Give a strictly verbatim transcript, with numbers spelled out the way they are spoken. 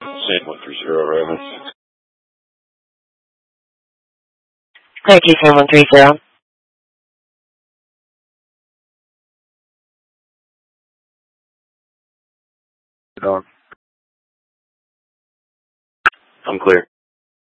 San one three zero, Raven. Thank you, San one three zero. Dog. I'm clear.